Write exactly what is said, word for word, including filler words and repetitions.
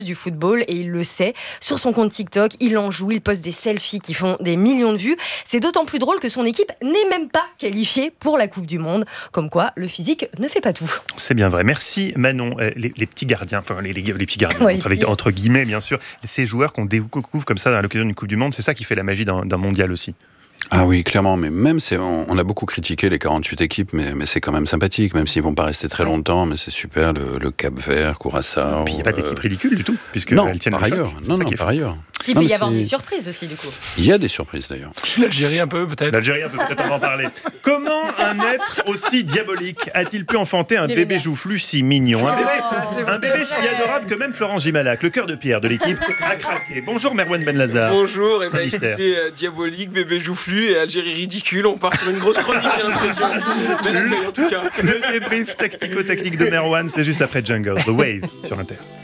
du football et il le sait. Sur son compte TikTok, il en joue, il poste des selfies qui font des millions de vues. C'est d'autant plus drôle que son équipe n'est même pas qualifiée pour la Coupe du Monde. Comme quoi, le physique ne fait pas tout. C'est bien vrai. Merci Manon. Euh, les, les petits gardiens, enfin les, les, les petits gardiens, Ouais, entre, les petits. avec- entre guillemets bien sûr, ces joueurs qu'on découvre comme ça à l'occasion d'une Coupe du Monde, c'est ça qui fait la magie d'un, d'un mondial aussi. Ah oui, clairement, mais même, c'est, on, on a beaucoup critiqué les quarante-huit équipes, mais, mais c'est quand même sympathique, même s'ils vont pas rester très longtemps, mais c'est super, le, le Cap-Vert, Curaçao... Puis il n'y a pas d'équipe euh, ridicule du tout, puisque Non, elles tiennent par le choc. ailleurs, C'est non, ça non, qui est par fou. ailleurs. Il Non, peut y mais avoir c'est- des surprises aussi, du coup. Il y a des surprises, d'ailleurs. L'Algérie un peu, peut-être. L'Algérie, peut-être on va en parler. Comment un être aussi diabolique a-t-il pu enfanter un Les bébé gars. joufflu si mignon, un bébé, Oh. un bébé si adorable que même Florence Gimalac, le cœur de pierre de l'équipe, a craqué. Bonjour Merwan Benlazar. Bonjour, et C'est un ben mystère. écoutez, euh, diabolique, bébé joufflu et Algérie ridicule, on part sur une grosse chronique, j'ai l'impression. Belle accueil, en tout cas. Le débrief tactico-tactique de Merwan, c'est juste après Jungle, The Wave sur Inter.